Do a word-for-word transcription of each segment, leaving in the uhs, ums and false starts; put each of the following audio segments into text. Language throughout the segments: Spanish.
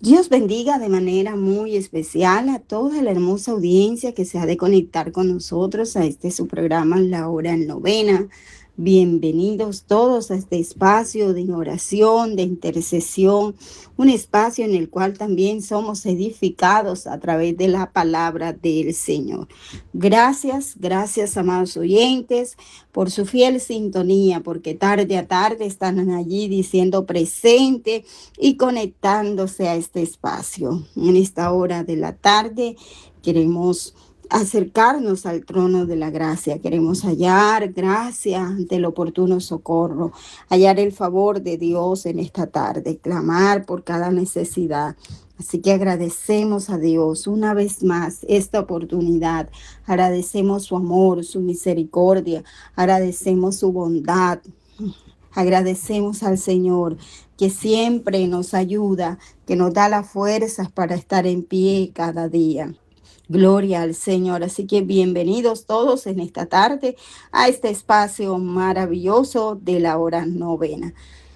Dios bendiga de manera muy especial a toda la hermosa audiencia que se ha de conectar con nosotros a este su programa La Hora Novena. Bienvenidos todos a este espacio de oración, de intercesión, un espacio en el cual también somos edificados a través de la palabra del Señor. Gracias, gracias, amados oyentes, por su fiel sintonía, porque tarde a tarde están allí diciendo presente y conectándose a este espacio. En esta hora de la tarde queremos acercarnos al trono de la gracia, queremos hallar gracia ante el oportuno socorro, hallar el favor de Dios en esta tarde, clamar por cada necesidad. Así que agradecemos a Dios una vez más esta oportunidad, agradecemos su amor, su misericordia, agradecemos su bondad. Agradecemos al Señor que siempre nos ayuda, que nos da las fuerzas para estar en pie cada día. Gloria al Señor. Así que bienvenidos todos en esta tarde a este espacio maravilloso de la hora novena.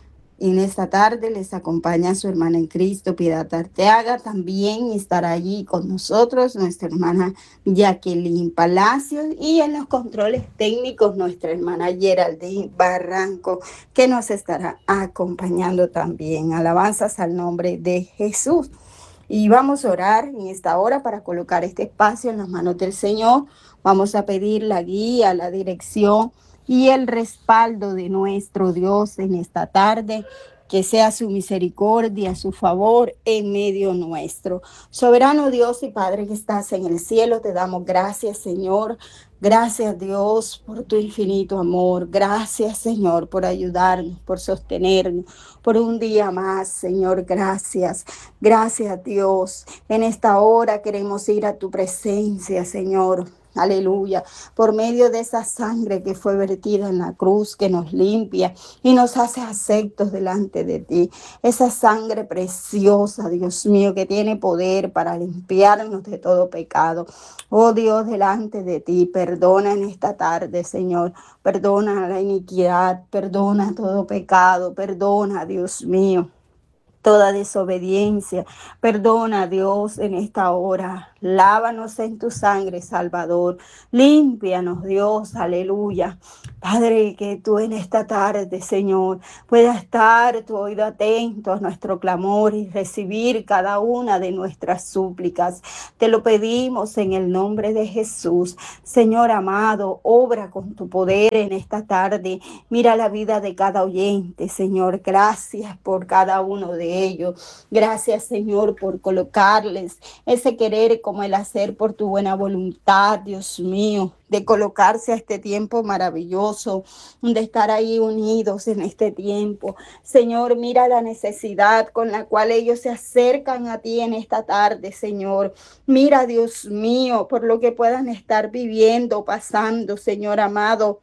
En esta tarde les acompaña su hermana en Cristo, Piedad Arteaga. También estará allí con nosotros nuestra hermana Jacqueline Palacios y en los controles técnicos nuestra hermana Geraldine Barranco, que nos estará acompañando también. Alabanzas al nombre de Jesús. Y vamos a orar en esta hora para colocar este espacio en las manos del Señor. Vamos a pedir la guía, la dirección y el respaldo de nuestro Dios en esta tarde, que sea su misericordia, su favor en medio nuestro. Soberano Dios y Padre que estás en el cielo, te damos gracias, Señor. Gracias, Dios, por tu infinito amor. Gracias, Señor, por ayudarnos, por sostenernos, por un día más, Señor. Gracias. Gracias, Dios. En esta hora queremos ir a tu presencia, Señor. Aleluya, por medio de esa sangre que fue vertida en la cruz, que nos limpia y nos hace aceptos delante de ti. Esa sangre preciosa, Dios mío, que tiene poder para limpiarnos de todo pecado. Oh Dios, delante de ti, perdona en esta tarde, Señor. Perdona la iniquidad, perdona todo pecado, perdona, Dios mío, toda desobediencia. Perdona, Dios, en esta hora. Lávanos en tu sangre, Salvador. Límpianos, Dios. Aleluya. Padre, que tú en esta tarde, Señor, puedas estar tu oído atento a nuestro clamor y recibir cada una de nuestras súplicas. Te lo pedimos en el nombre de Jesús. Señor amado, obra con tu poder en esta tarde. Mira la vida de cada oyente, Señor. Gracias por cada uno de ellos. Gracias, Señor, por colocarles ese querer como el hacer por tu buena voluntad, Dios mío, de colocarse a este tiempo maravilloso, de estar ahí unidos en este tiempo. Señor, mira la necesidad con la cual ellos se acercan a ti en esta tarde, Señor. Mira, Dios mío, por lo que puedan estar viviendo, pasando, Señor amado.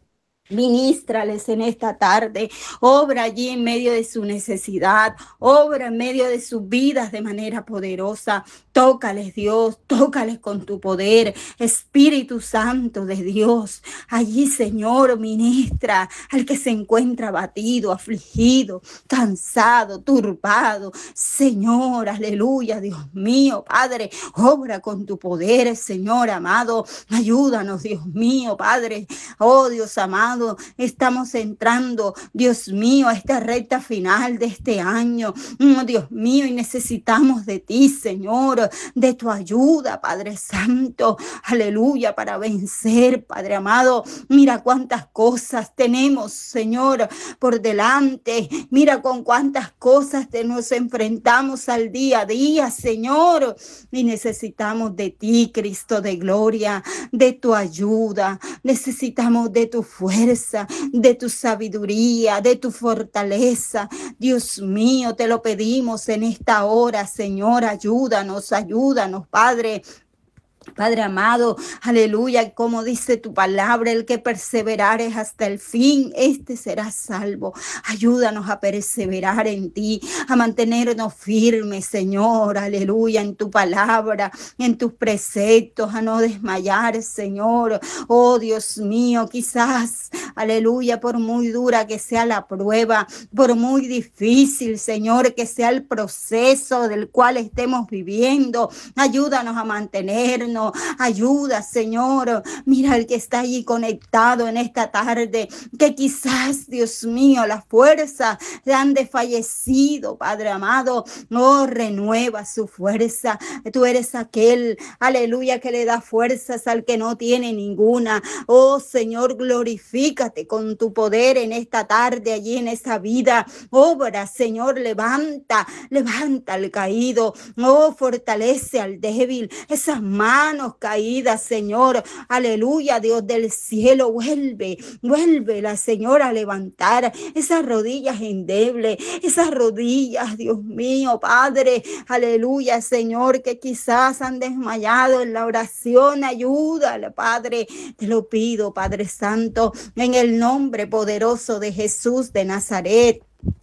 Ministrales en esta tarde, obra allí en medio de su necesidad, obra en medio de sus vidas de manera poderosa. Tócales, Dios, tócales con tu poder, Espíritu Santo de Dios. Allí, Señor, ministra al que se encuentra abatido, afligido, cansado, turbado. Señor, aleluya, Dios mío, Padre, obra con tu poder, Señor amado. Ayúdanos, Dios mío, Padre. Oh, Dios amado. Estamos entrando, Dios mío, a esta recta final de este año. Oh, Dios mío, y necesitamos de ti, Señor, de tu ayuda, Padre Santo. Aleluya, para vencer, Padre amado. Mira cuántas cosas tenemos, Señor, por delante. Mira con cuántas cosas te nos enfrentamos al día a día, Señor. Y necesitamos de ti, Cristo de gloria, de tu ayuda. Necesitamos de tu fuerza, de tu sabiduría, de tu fortaleza. Dios mío, te lo pedimos en esta hora, Señor. Ayúdanos, ayúdanos, Padre. Padre amado, aleluya, como dice tu palabra, el que perseverare hasta el fin, este será salvo. Ayúdanos a perseverar en ti, a mantenernos firmes, Señor, aleluya, en tu palabra, en tus preceptos, a no desmayar, Señor. Oh, Dios mío, quizás aleluya, por muy dura que sea la prueba, por muy difícil, Señor, que sea el proceso del cual estemos viviendo, ayúdanos a mantenernos, ayuda, Señor. Mira el que está allí conectado en esta tarde, que quizás, Dios mío, las fuerzas le han desfallecido, Padre amado. Oh, renueva su fuerza. Tú eres aquel, aleluya, que le da fuerzas al que no tiene ninguna. Oh, Señor, glorifícate con tu poder en esta tarde, allí en esa vida. Obra, Señor, levanta, levanta al caído. Oh, fortalece al débil. Esas manos caídas, Señor, aleluya, Dios del cielo, vuelve, vuelve la Señor a levantar esas rodillas endebles, esas rodillas, Dios mío, Padre, aleluya, Señor, que quizás han desmayado en la oración. Ayúdale, Padre, te lo pido, Padre Santo, en el nombre poderoso de Jesús de Nazaret.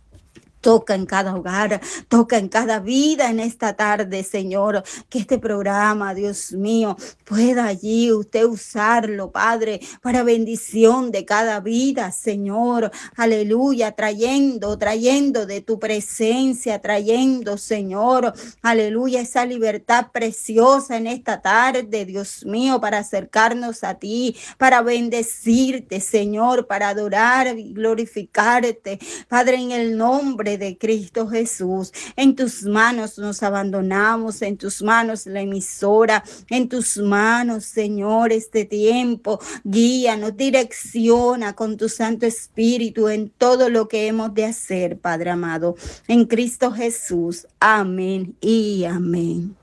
Toca en cada hogar, toca en cada vida en esta tarde, Señor, que este programa, Dios mío, pueda allí usted usarlo, Padre, para bendición de cada vida, Señor, aleluya, trayendo, trayendo de tu presencia, trayendo, Señor, aleluya, esa libertad preciosa en esta tarde, Dios mío, para acercarnos a ti, para bendecirte, Señor, para adorar y glorificarte, Padre, en el nombre de Cristo Jesús. En tus manos nos abandonamos, en tus manos la emisora, en tus manos, Señor, este tiempo. Guíanos, direcciona con tu Santo Espíritu en todo lo que hemos de hacer, Padre amado. En Cristo Jesús. Amén y amén.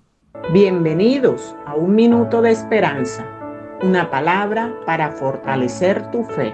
Bienvenidos a Un Minuto de Esperanza, una palabra para fortalecer tu fe.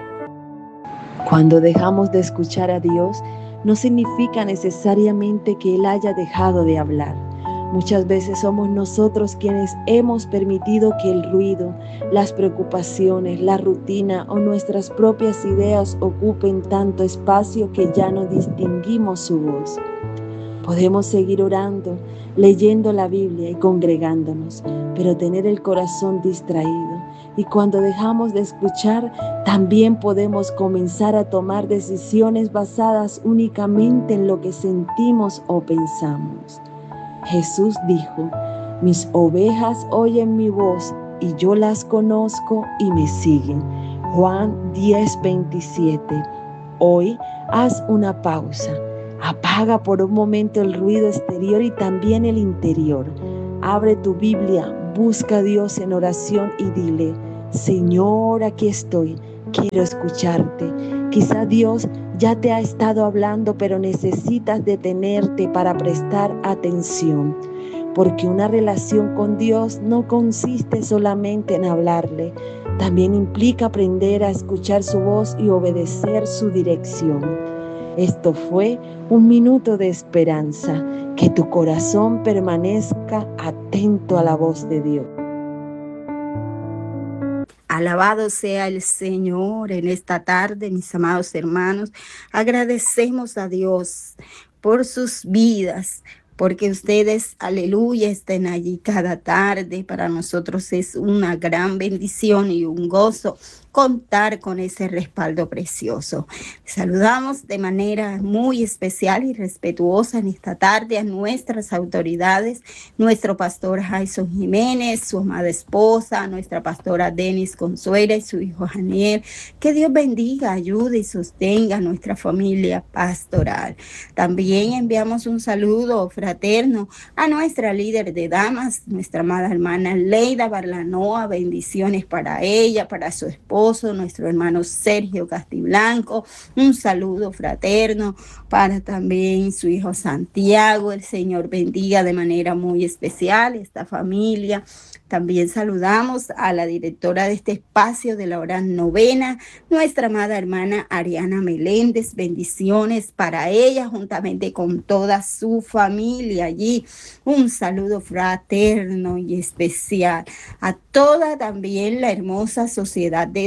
Cuando dejamos de escuchar a Dios, no significa necesariamente que Él haya dejado de hablar. Muchas veces somos nosotros quienes hemos permitido que el ruido, las preocupaciones, la rutina o nuestras propias ideas ocupen tanto espacio que ya no distinguimos su voz. Podemos seguir orando, leyendo la Biblia y congregándonos, pero tener el corazón distraído. Y cuando dejamos de escuchar, también podemos comenzar a tomar decisiones basadas únicamente en lo que sentimos o pensamos. Jesús dijo: mis ovejas oyen mi voz y yo las conozco y me siguen. Juan diez veintisiete. Hoy haz una pausa. Apaga por un momento el ruido exterior y también el interior. Abre tu Biblia, busca a Dios en oración y dile: Señor, aquí estoy, quiero escucharte. Quizá Dios ya te ha estado hablando, pero necesitas detenerte para prestar atención, porque una relación con Dios no consiste solamente en hablarle, también implica aprender a escuchar su voz y obedecer su dirección. Esto fue Un Minuto de Esperanza. Que tu corazón permanezca atento a la voz de Dios. Alabado sea el Señor en esta tarde, mis amados hermanos. Agradecemos a Dios por sus vidas, porque ustedes, aleluya, estén allí cada tarde. Para nosotros es una gran bendición y un gozo contar con ese respaldo precioso. Saludamos de manera muy especial y respetuosa en esta tarde a nuestras autoridades, nuestro pastor Jason Jiménez, su amada esposa, nuestra pastora Denis Consuera y su hijo Janiel. Que Dios bendiga, ayude y sostenga a nuestra familia pastoral. También enviamos un saludo fraterno a nuestra líder de damas, nuestra amada hermana Leida Barlanoa. Bendiciones para ella, para su esposo, nuestro hermano Sergio Castiblanco. Un saludo fraterno para también su hijo Santiago. El Señor bendiga de manera muy especial esta familia. También saludamos a la directora de este espacio de la hora novena, nuestra amada hermana Ariana Meléndez. Bendiciones para ella juntamente con toda su familia allí. Un saludo fraterno y especial a toda también la hermosa sociedad de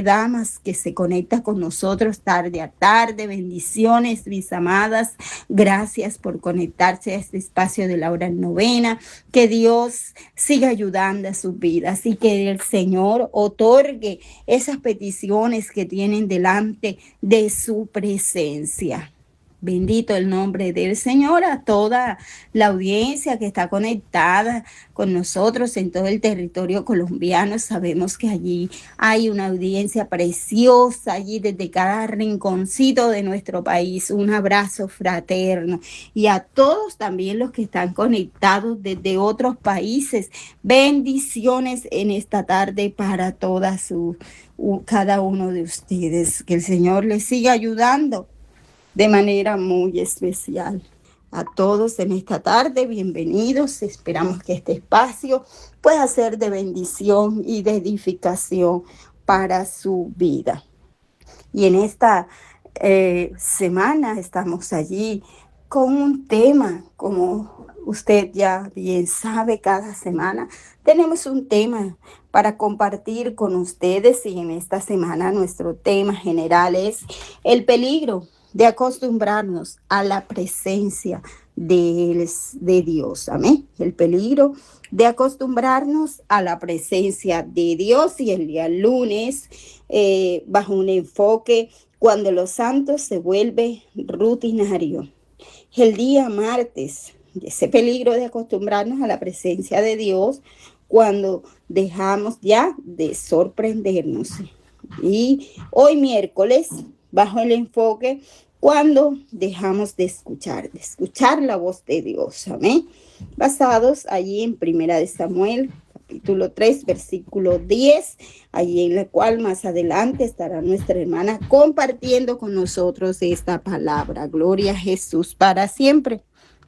damas que se conecta con nosotros tarde a tarde. Bendiciones, mis amadas. Gracias por conectarse a este espacio de la hora novena. Que Dios siga ayudando a sus vidas y que el Señor otorgue esas peticiones que tienen delante de su presencia. Bendito el nombre del Señor. A toda la audiencia que está conectada con nosotros en todo el territorio colombiano. Sabemos que allí hay una audiencia preciosa, allí desde cada rinconcito de nuestro país. Un abrazo fraterno. Y a todos también los que están conectados desde otros países. Bendiciones en esta tarde para todas su, cada uno de ustedes. Que el Señor les siga ayudando de manera muy especial. A todos en esta tarde, bienvenidos. Esperamos que este espacio pueda ser de bendición y de edificación para su vida. Y en esta eh, semana estamos allí con un tema, como usted ya bien sabe, cada semana tenemos un tema para compartir con ustedes, y en esta semana nuestro tema general es el peligro de acostumbrarnos a la presencia de, de Dios. Amén. El peligro de acostumbrarnos a la presencia de Dios. Y el día lunes, eh, bajo un enfoque, cuando los santos se vuelve rutinario. El día martes, ese peligro de acostumbrarnos a la presencia de Dios cuando dejamos ya de sorprendernos. Y hoy miércoles, bajo el enfoque, cuando dejamos de escuchar, de escuchar la voz de Dios, amén, basados allí en Primera de Samuel, capítulo tres, versículo diez, allí en la cual más adelante estará nuestra hermana compartiendo con nosotros esta palabra. Gloria a Jesús para siempre.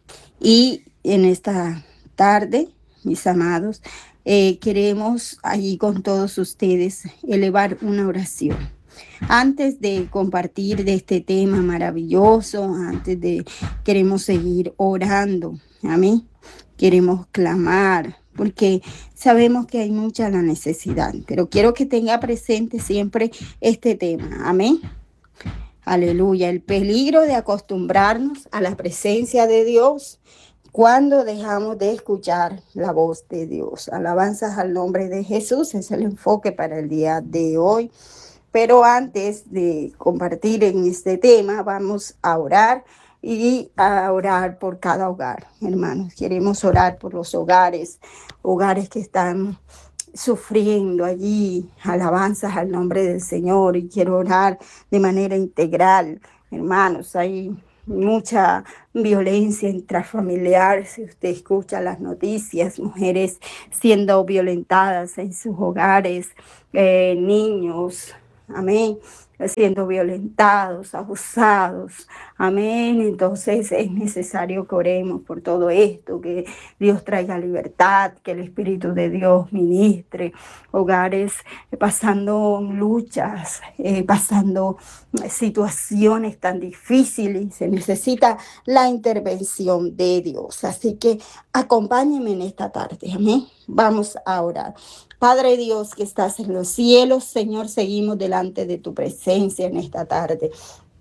Y en esta tarde, mis amados, eh, queremos allí con todos ustedes elevar una oración. Antes de compartir de este tema maravilloso, antes de queremos seguir orando, amén. Queremos clamar, porque sabemos que hay mucha la necesidad, pero quiero que tenga presente siempre este tema, amén. Aleluya, el peligro de acostumbrarnos a la presencia de Dios cuando dejamos de escuchar la voz de Dios. Alabanzas al nombre de Jesús, es el enfoque para el día de hoy. Pero antes de compartir en este tema, vamos a orar y a orar por cada hogar, hermanos. Queremos orar por los hogares, hogares que están sufriendo allí. Alabanzas al nombre del Señor. Y quiero orar de manera integral, hermanos. Hay mucha violencia intrafamiliar. Si usted escucha las noticias, mujeres siendo violentadas en sus hogares, eh, niños, amén, siendo violentados, abusados, amén. Entonces es necesario que oremos por todo esto, que Dios traiga libertad, que el Espíritu de Dios ministre hogares eh, pasando luchas, eh, pasando situaciones tan difíciles. Se necesita la intervención de Dios. Así que acompáñenme en esta tarde, amén. Vamos a orar. Padre Dios que estás en los cielos, Señor, seguimos delante de tu presencia en esta tarde.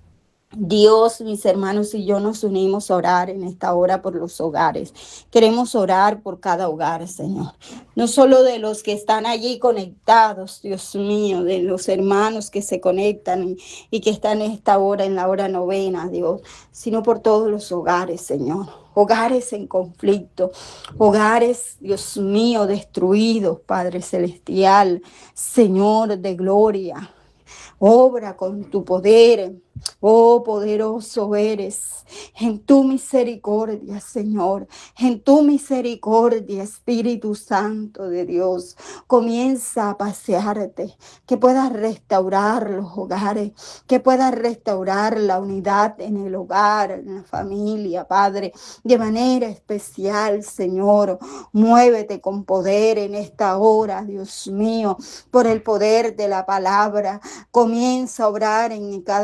Dios, mis hermanos y yo nos unimos a orar en esta hora por los hogares. Queremos orar por cada hogar, Señor. No solo de los que están allí conectados, Dios mío, de los hermanos que se conectan y, y que están en esta hora, en la hora novena, Dios, sino por todos los hogares, Señor. Hogares en conflicto, hogares, Dios mío, destruidos, Padre Celestial, Señor de gloria. Obra con tu poder, oh poderoso eres, en tu misericordia, Señor, en tu misericordia, Espíritu Santo de Dios, comienza a pasearte, que puedas restaurar los hogares, que puedas restaurar la unidad en el hogar, en la familia, Padre, de manera especial, Señor, muévete con poder en esta hora, Dios mío, por el poder de la palabra, comienza a obrar en cada hogar,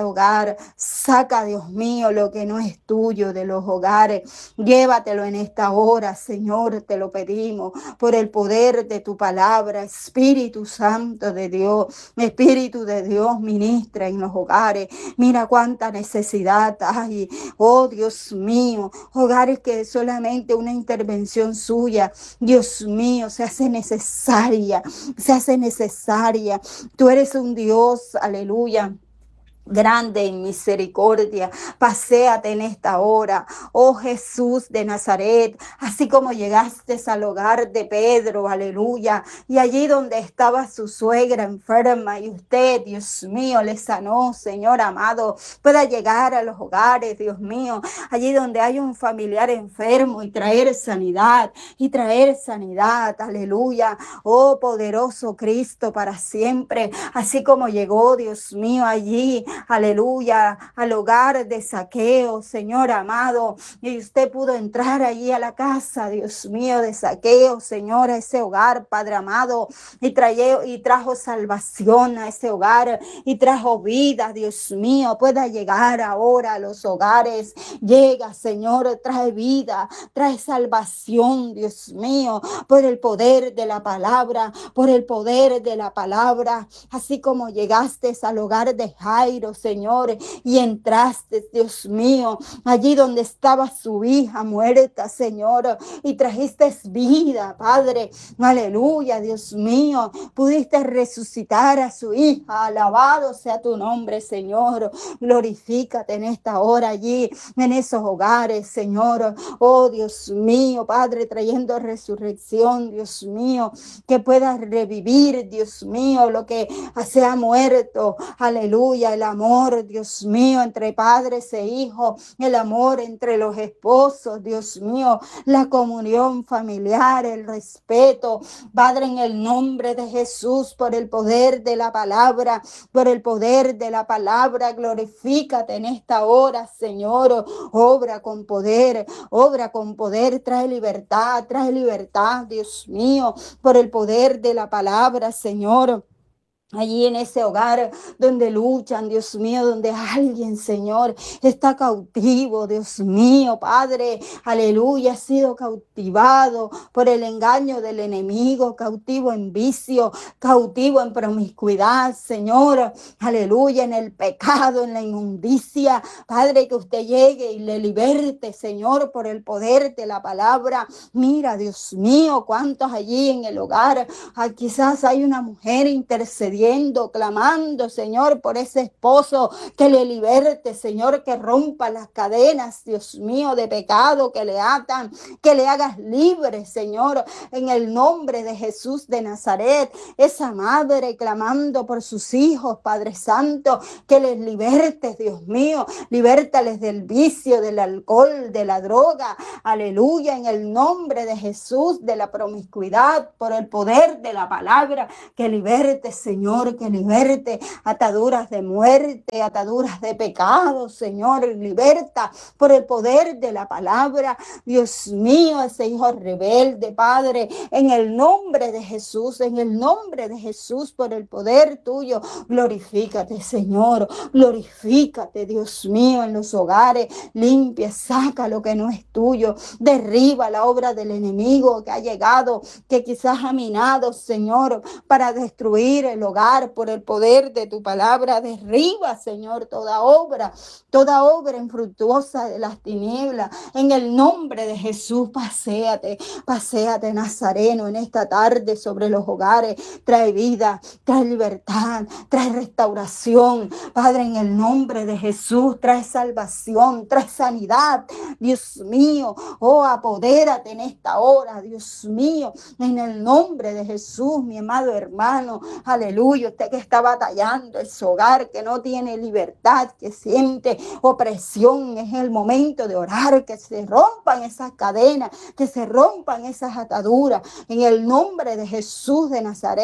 hogar. Saca, Dios mío, lo que no es tuyo de los hogares. Llévatelo en esta hora, Señor, te lo pedimos, por el poder de tu palabra. Espíritu Santo de Dios, Espíritu de Dios, ministra en los hogares. Mira cuánta necesidad hay, oh Dios mío, hogares que solamente una intervención suya, Dios mío, se hace necesaria, se hace necesaria. Tú eres un Dios, aleluya, grande en misericordia. Paséate en esta hora, oh Jesús de Nazaret, así como llegaste al hogar de Pedro, aleluya, y allí donde estaba su suegra enferma y usted, Dios mío, le sanó, Señor amado, pueda llegar a los hogares, Dios mío, allí donde hay un familiar enfermo y traer sanidad, y traer sanidad, aleluya, oh poderoso Cristo para siempre, así como llegó, Dios mío, allí, aleluya, al hogar de Zaqueo, Señor amado, y usted pudo entrar allí a la casa, Dios mío, de Zaqueo, Señor, a ese hogar, Padre amado, y, trae, y trajo salvación a ese hogar, y trajo vida, Dios mío, pueda llegar ahora a los hogares, llega, Señor, trae vida, trae salvación, Dios mío, por el poder de la palabra, por el poder de la palabra, así como llegaste al hogar de Jairo, Señor, y entraste, Dios mío, allí donde estaba su hija muerta, Señor, y trajiste vida, Padre, aleluya, Dios mío, pudiste resucitar a su hija, alabado sea tu nombre, Señor, glorifícate en esta hora allí, en esos hogares, Señor, oh Dios mío, Padre, trayendo resurrección, Dios mío, que puedas revivir, Dios mío, lo que se ha muerto, aleluya, el amor, Dios mío, entre padres e hijos, el amor entre los esposos, Dios mío, la comunión familiar, el respeto, Padre, en el nombre de Jesús, por el poder de la palabra, por el poder de la palabra, glorifícate en esta hora, Señor, obra con poder, obra con poder, trae libertad, trae libertad, Dios mío, por el poder de la palabra, Señor. Allí en ese hogar donde luchan, Dios mío, donde alguien, Señor, está cautivo, Dios mío, Padre, aleluya, ha sido cautivado por el engaño del enemigo, cautivo en vicio, cautivo en promiscuidad, Señor, aleluya, en el pecado, en la inmundicia, Padre, que usted llegue y le liberte, Señor, por el poder de la palabra. Mira, Dios mío, cuántos allí en el hogar, ah, quizás hay una mujer intercediendo, clamando, Señor, por ese esposo, que le liberte, Señor, que rompa las cadenas, Dios mío, de pecado que le atan, que le hagas libre, Señor, en el nombre de Jesús de Nazaret. Esa madre clamando por sus hijos, Padre Santo, que les libertes, Dios mío, libértales del vicio, del alcohol, de la droga, aleluya, en el nombre de Jesús, de la promiscuidad, por el poder de la palabra, que liberte, Señor, que liberte ataduras de muerte, ataduras de pecado, Señor, liberta por el poder de la palabra, Dios mío, ese hijo rebelde, Padre, en el nombre de Jesús, en el nombre de Jesús, por el poder tuyo, glorifícate, Señor, glorifícate, Dios mío, en los hogares, limpia, saca lo que no es tuyo, derriba la obra del enemigo que ha llegado, que quizás ha minado, Señor, para destruir el hogar, por el poder de tu palabra, derriba, Señor, toda obra, toda obra infructuosa de las tinieblas, en el nombre de Jesús. Paséate, paséate, Nazareno, en esta tarde sobre los hogares, trae vida, trae libertad, trae restauración, Padre, en el nombre de Jesús, trae salvación, trae sanidad, Dios mío, oh, apodérate en esta hora, Dios mío, en el nombre de Jesús, mi amado hermano, aleluya, usted que está batallando en su hogar, que no tiene libertad, que siente opresión, es el momento de orar, que se rompan esas cadenas, que se rompan esas ataduras, en el nombre de Jesús de Nazaret.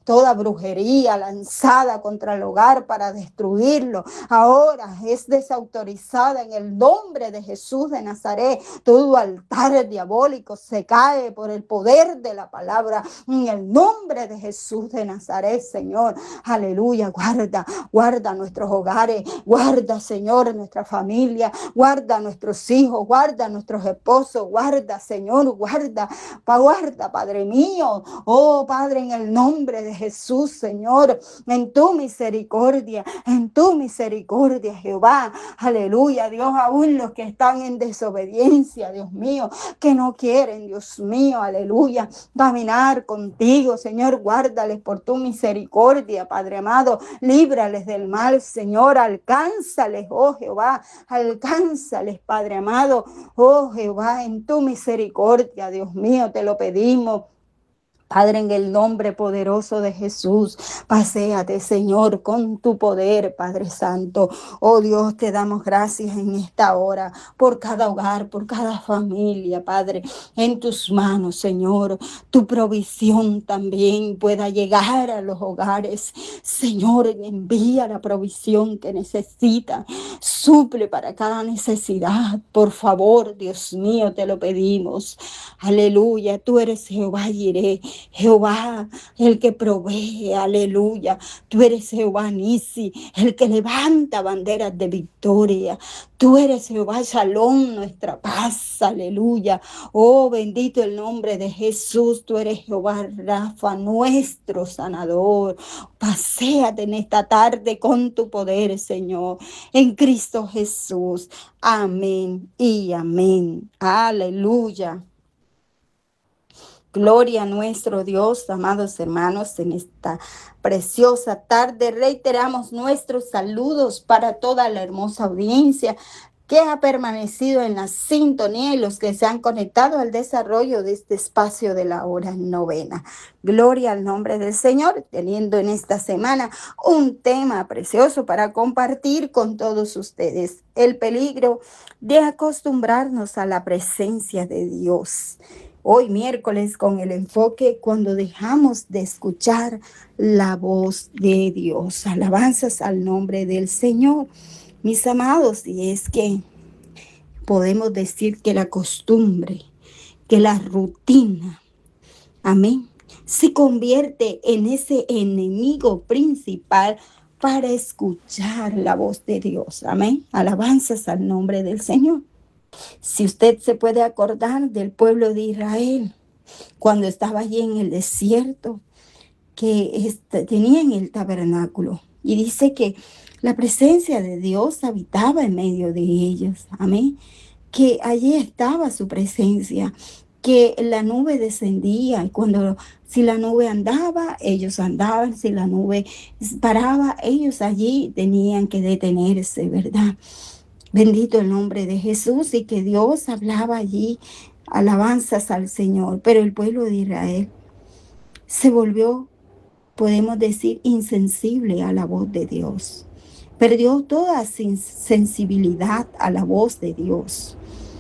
Toda brujería lanzada contra el hogar para destruirlo, ahora es desautorizada en el nombre de Jesús de Nazaret. Todo altar diabólico se cae por el poder de la palabra, en el nombre de Jesús de Nazaret, Señor. Aleluya, guarda, guarda nuestros hogares, guarda, Señor, nuestra familia, guarda nuestros hijos, guarda nuestros esposos, guarda, Señor, guarda, guarda, Padre mío. Oh, Padre, en el nombre de Jesús, Señor, en tu misericordia, en tu misericordia, Jehová, aleluya, Dios, aún los que están en desobediencia, Dios mío, que no quieren, Dios mío, aleluya, caminar contigo, Señor, guárdales por tu misericordia, Padre amado, líbrales del mal, Señor, alcánzales, oh Jehová, alcánzales, Padre amado, oh Jehová, en tu misericordia, Dios mío, te lo pedimos. Padre, en el nombre poderoso de Jesús, paséate, Señor, con tu poder, Padre Santo. Oh Dios, te damos gracias en esta hora por cada hogar, por cada familia, Padre. En tus manos, Señor, tu provisión también pueda llegar a los hogares. Señor, envía la provisión que necesita. Suple para cada necesidad. Por favor, Dios mío, te lo pedimos. Aleluya, tú eres Jehová Jireh. Jehová, el que provee, aleluya. Tú eres Jehová Nisi, el que levanta banderas de victoria. Tú eres Jehová Shalom, nuestra paz, aleluya. Oh, bendito el nombre de Jesús. Tú eres Jehová Rafa, nuestro sanador. Paséate en esta tarde con tu poder, Señor, en Cristo Jesús. Amén y amén. Aleluya. Gloria a nuestro Dios, amados hermanos, en esta preciosa tarde reiteramos nuestros saludos para toda la hermosa audiencia que ha permanecido en la sintonía y los que se han conectado al desarrollo de este espacio de la hora novena. Gloria al nombre del Señor, teniendo en esta semana un tema precioso para compartir con todos ustedes: el peligro de acostumbrarnos a la presencia de Dios. Hoy miércoles con el enfoque cuando dejamos de escuchar la voz de Dios. Alabanzas al nombre del Señor. Mis amados, y es que podemos decir que la costumbre, que la rutina, amén, se convierte en ese enemigo principal para escuchar la voz de Dios. Amén. Alabanzas al nombre del Señor. Si usted se puede acordar del pueblo de Israel, cuando estaba allí en el desierto, que este, tenían el tabernáculo, y dice que la presencia de Dios habitaba en medio de ellos, amén, que allí estaba su presencia, que la nube descendía, y cuando, si la nube andaba, ellos andaban, si la nube paraba, ellos allí tenían que detenerse, ¿verdad? Bendito el nombre de Jesús, y que Dios hablaba allí alabanzas al Señor. Pero el pueblo de Israel se volvió, podemos decir, insensible a la voz de Dios. Perdió toda sensibilidad a la voz de Dios.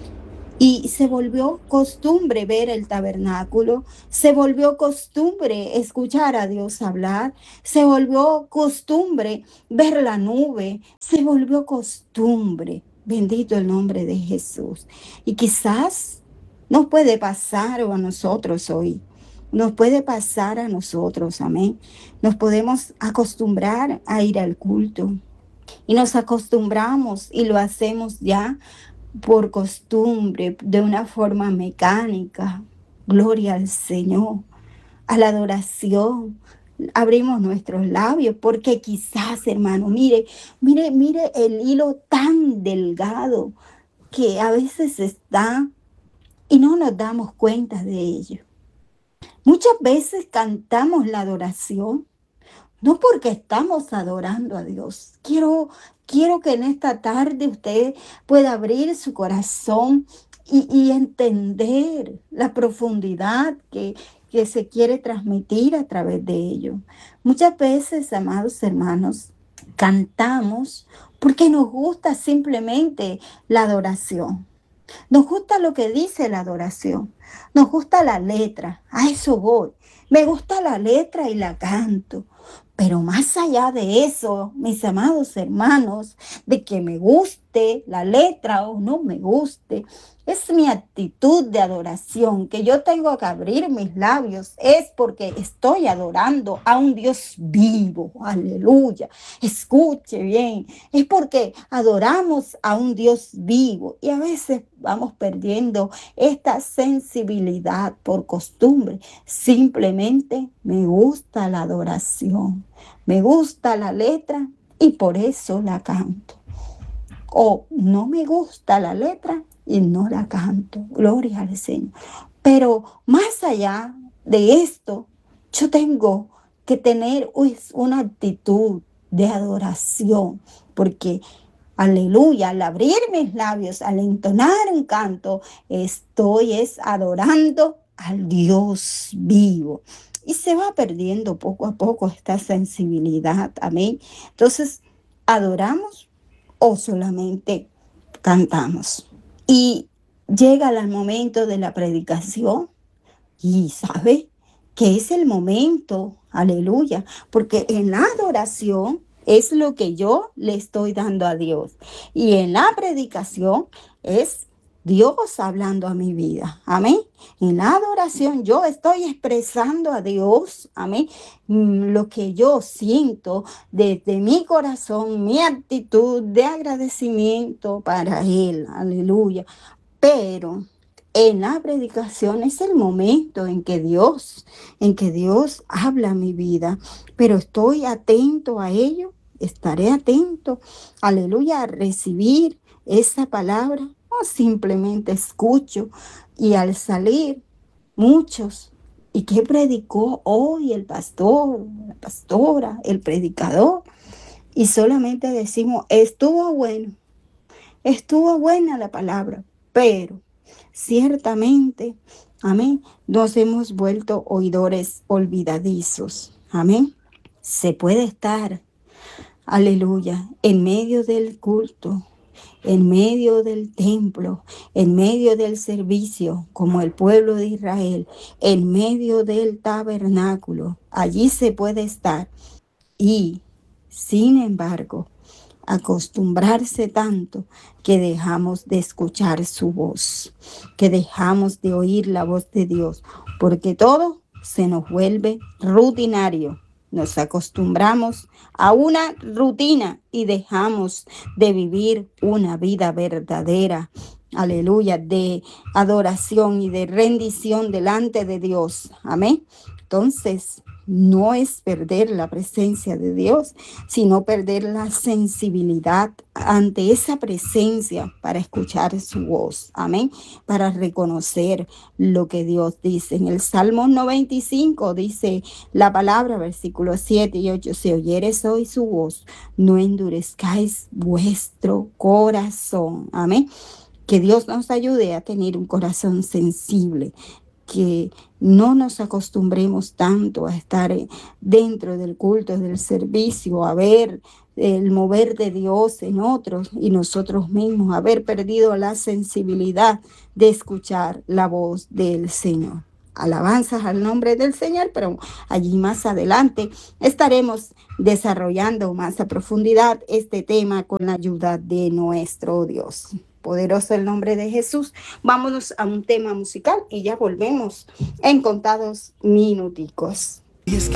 Y se volvió costumbre ver el tabernáculo, se volvió costumbre escuchar a Dios hablar, se volvió costumbre ver la nube, se volvió costumbre. Bendito el nombre de Jesús. Y quizás nos puede pasar a nosotros hoy, nos puede pasar a nosotros, amén. Nos podemos acostumbrar a ir al culto y nos acostumbramos y lo hacemos ya por costumbre, de una forma mecánica. Gloria al Señor, a la adoración. Abrimos nuestros labios porque quizás, hermano, mire, mire, mire el hilo tan delgado que a veces está y no nos damos cuenta de ello. Muchas veces cantamos la adoración, no porque estamos adorando a Dios. Quiero, quiero que en esta tarde usted pueda abrir su corazón y, y entender la profundidad que, que se quiere transmitir a través de ello. Muchas veces, amados hermanos, cantamos porque nos gusta simplemente la adoración. Nos gusta lo que dice la adoración. Nos gusta la letra. A eso voy. Me gusta la letra y la canto. Pero más allá de eso, mis amados hermanos, de que me guste la letra o no me guste, es mi actitud de adoración, que yo tengo que abrir mis labios, es porque estoy adorando a un Dios vivo, aleluya. Escuche bien, es porque adoramos a un Dios vivo y a veces vamos perdiendo esta sensibilidad por costumbre. Simplemente me gusta la adoración, me gusta la letra y por eso la canto. O no me gusta la letra y no la canto. Gloria al Señor. Pero más allá de esto, yo tengo que tener pues, una actitud de adoración, porque aleluya, al abrir mis labios, al entonar un canto, estoy es adorando al Dios vivo. Y se va perdiendo poco a poco esta sensibilidad. Amén. Entonces, adoramos o solamente cantamos. Y llega el momento de la predicación y sabe que es el momento, aleluya, porque en la adoración es lo que yo le estoy dando a Dios y en la predicación es Dios hablando a mi vida, amén. En la adoración yo estoy expresando a Dios, amén, lo que yo siento desde mi corazón, mi actitud de agradecimiento para Él, aleluya. Pero en la predicación es el momento en que Dios, en que Dios habla a mi vida, pero estoy atento a ello, estaré atento, aleluya, a recibir esa palabra. O simplemente escucho y al salir muchos, ¿y qué predicó hoy el pastor, la pastora, el predicador? Y solamente decimos, estuvo bueno, estuvo buena la palabra, pero ciertamente, amén, nos hemos vuelto oidores olvidadizos, amén. Se puede estar, aleluya, en medio del culto, en medio del templo, en medio del servicio, como el pueblo de Israel, en medio del tabernáculo. Allí se puede estar y, sin embargo, acostumbrarse tanto que dejamos de escuchar su voz, que dejamos de oír la voz de Dios, porque todo se nos vuelve rutinario. Nos acostumbramos a una rutina y dejamos de vivir una vida verdadera, aleluya, de adoración y de rendición delante de Dios. Amén. Entonces, no es perder la presencia de Dios, sino perder la sensibilidad ante esa presencia para escuchar su voz. Amén. Para reconocer lo que Dios dice. En el Salmo noventa y cinco dice la palabra, versículos siete y ocho, si oyeres hoy su voz, no endurezcáis vuestro corazón. Amén. Que Dios nos ayude a tener un corazón sensible, que no nos acostumbremos tanto a estar dentro del culto, del servicio, a ver el mover de Dios en otros y nosotros mismos haber perdido la sensibilidad de escuchar la voz del Señor. Alabanzas al nombre del Señor, pero allí más adelante estaremos desarrollando más a profundidad este tema con la ayuda de nuestro Dios. Poderoso el nombre de Jesús. Vámonos a un tema musical y ya volvemos en contados minuticos.